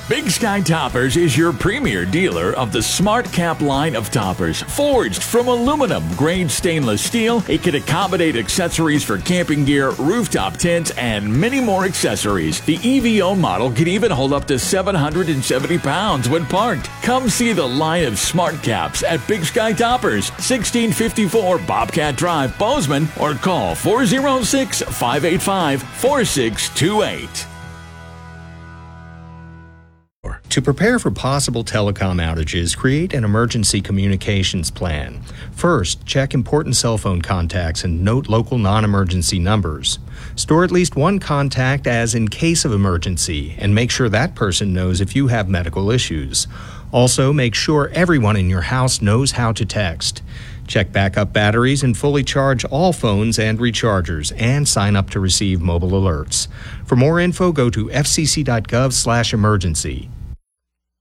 Big Sky Toppers is your premier dealer of the Smart Cap line of toppers. Forged from aluminum-grade stainless steel, it can accommodate accessories for camping gear, rooftop tents, and many more accessories. The EVO model can even hold up to 770 pounds when parked. Come see the line of Smart Caps at Big Sky Toppers, 1654 Bobcat Drive, Bozeman, or call 406-585-4628. To prepare for possible telecom outages, create an emergency communications plan. First, check important cell phone contacts and note local non-emergency numbers. Store at least one contact as in case of emergency, and make sure that person knows if you have medical issues. Also, make sure everyone in your house knows how to text. Check backup batteries and fully charge all phones and rechargers, and sign up to receive mobile alerts. For more info, go to fcc.gov/emergency.